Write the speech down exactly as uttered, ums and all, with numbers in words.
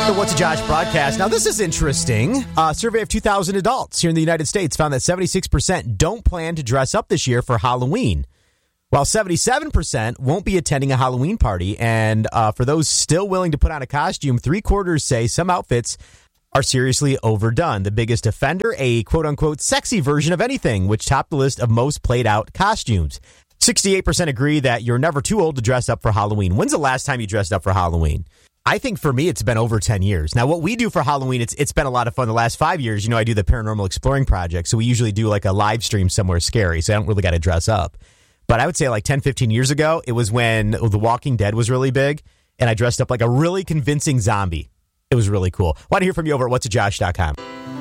The What's a Josh broadcast. Now, this is interesting. A survey of two thousand adults here in the United States found that seventy-six percent don't plan to dress up this year for Halloween, while seventy-seven percent won't be attending a Halloween party. And uh, for those still willing to put on a costume, three quarters say some outfits are seriously overdone. The biggest offender, a quote-unquote sexy version of anything, which topped the list of most played-out costumes. sixty-eight percent agree that you're never too old to dress up for Halloween. When's the last time you dressed up for Halloween? I think for me, it's been over ten years. Now, what we do for Halloween, it's it's been a lot of fun. The last five years, you know, I do the Paranormal Exploring Project, so we usually do like a live stream somewhere scary, so I don't really got to dress up. But I would say like ten, fifteen years ago, it was when The Walking Dead was really big, and I dressed up like a really convincing zombie. It was really cool. Want to hear from you over at whats a josh dot com.